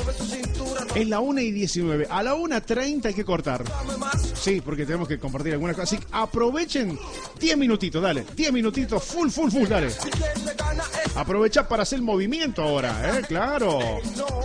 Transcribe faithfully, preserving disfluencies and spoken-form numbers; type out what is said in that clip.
Es la una y diecinueve. A la una treinta hay que cortar. Sí, porque tenemos que compartir algunas cosas. Así que aprovechen diez minutitos, dale. diez minutitos, full, full, full, dale. Aprovecha para hacer movimiento ahora, ¿eh? Claro.